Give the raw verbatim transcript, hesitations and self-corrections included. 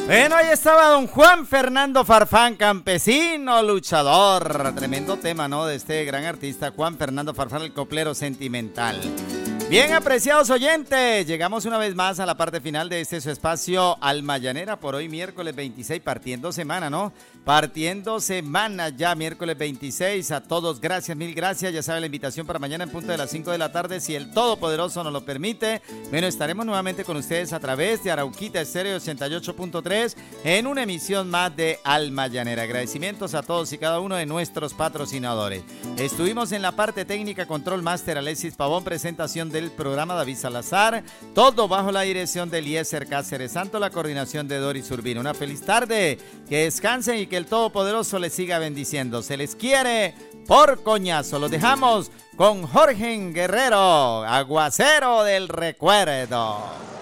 Bueno, ahí estaba don Juan Fernando Farfán, campesino, luchador. Tremendo tema, ¿no? De este gran artista, Juan Fernando Farfán, el coplero sentimental. Bien, apreciados oyentes, llegamos una vez más a la parte final de este su espacio Alma Llanera por hoy miércoles veintiséis, partiendo semana, ¿no? Partiendo semana ya, miércoles veintiséis. A todos, gracias, mil gracias. Ya saben la invitación para mañana en punto de las cinco de la tarde, si el Todopoderoso nos lo permite. Bueno, estaremos nuevamente con ustedes a través de Arauquita Estéreo ochenta y ocho punto tres en una emisión más de Alma Llanera. Agradecimientos a todos y cada uno de nuestros patrocinadores. Estuvimos en la parte técnica, control máster Alexis Pavón, presentación del programa David Salazar, todo bajo la dirección de Eliezer Cáceres Santo, la coordinación de Doris Urbina. Una feliz tarde, que descansen y que el Todopoderoso les siga bendiciendo. Se les quiere por coñazo. Los dejamos con Jorge Guerrero, aguacero del recuerdo.